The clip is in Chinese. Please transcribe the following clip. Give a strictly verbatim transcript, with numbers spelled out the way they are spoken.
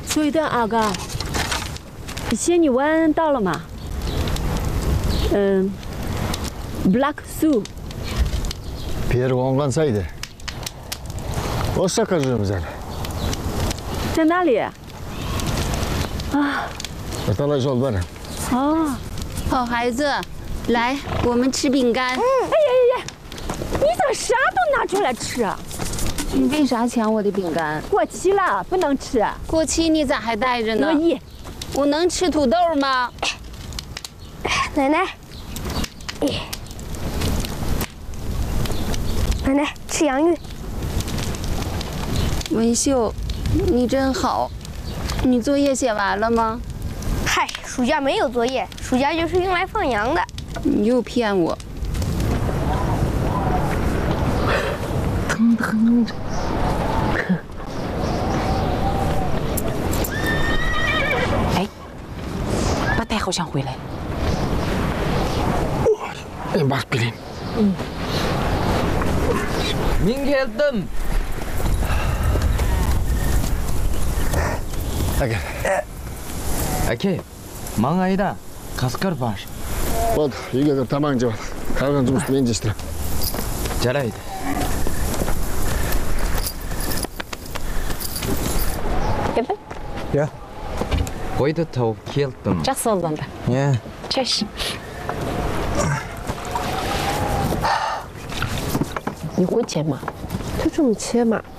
对的，阿哥。仙女湾到了吗？嗯 ，Black Zoo。 Pierre ongan saydı. O sakacığımız yani. 在哪里？啊， Atalay yol bana. 哦， 好孩子，来，我们吃饼干。 哎呀呀呀！你咋啥都拿出来吃啊？ 你为啥抢我的饼干？ 过期了，不能吃。 过期你咋还带着呢？ 恶意。 我能吃土豆吗？ 奶奶，奶奶吃洋芋。 文秀，你真好。你作业写完了吗？ 嗨，暑假没有作业，暑假就是用来放羊的。 你又骗我。 疼疼。哎，八代好像回来。 En bak bilin. Min geldim. Gel. Ake, mangayda kaskar var. Bak, үйге тамаң жеп. Қалған жұмысты мен жестірем. Жарайды. Geldim. Ya. Қойды тауып келдім. Жақсы болды онда. Иә. Шай іш.你会切吗？ 就这么切嘛。